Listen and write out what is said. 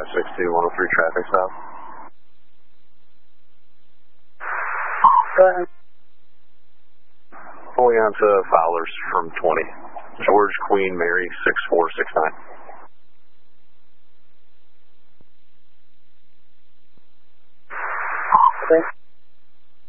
562-103 traffic stop. Go ahead. Pulling on to Fowler's from 20. George Queen Mary 6469. Okay.